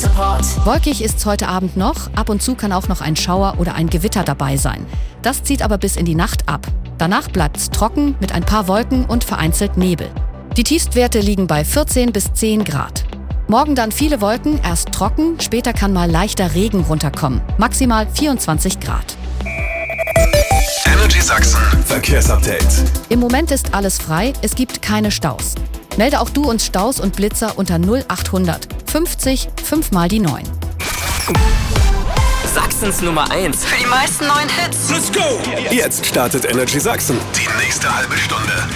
Support. Wolkig ist's heute Abend noch. Ab und zu kann auch noch ein Schauer oder ein Gewitter dabei sein. Das zieht aber bis in die Nacht ab. Danach bleibt's trocken mit ein paar Wolken und vereinzelt Nebel. Die Tiefstwerte liegen bei 14 bis 10 Grad. Morgen dann viele Wolken, erst trocken, später kann mal leichter Regen runterkommen. Maximal 24 Grad. Energy Sachsen Verkehrsupdate. Im Moment ist alles frei, es gibt keine Staus. Melde auch du uns Staus und Blitzer unter 0800 50 5 mal die 9. Sachsens Nummer 1. Für die meisten neuen Hits. Let's go! Jetzt startet Energy Sachsen. Die nächste halbe Stunde.